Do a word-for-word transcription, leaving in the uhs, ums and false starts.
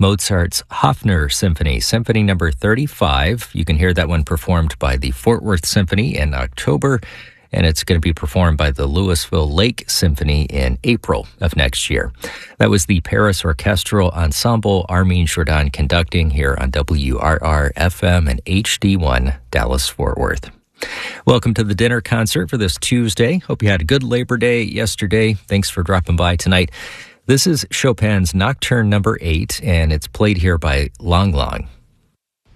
Mozart's Hofner Symphony, Symphony number thirty-five. You can hear that one performed by the Fort Worth Symphony in October, and it's going to be performed by the Louisville Lake Symphony in April of next year. That was the Paris Orchestral Ensemble, Armin Jordan conducting here on W R R F M and H D one Dallas-Fort Worth. Welcome to the dinner concert for this Tuesday. Hope you had a good Labor Day yesterday. Thanks for dropping by tonight. This is Chopin's Nocturne number eight, and it's played here by Lang Lang.